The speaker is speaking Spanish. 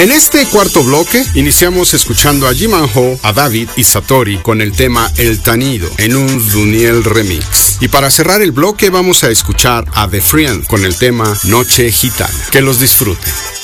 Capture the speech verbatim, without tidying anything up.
En este cuarto bloque, iniciamos escuchando a Jimanho, a David y Satori con el tema El Tanido, en un Duniel remix. Y para cerrar el bloque, vamos a escuchar a The Friend con el tema Noche Gitana. Que los disfruten.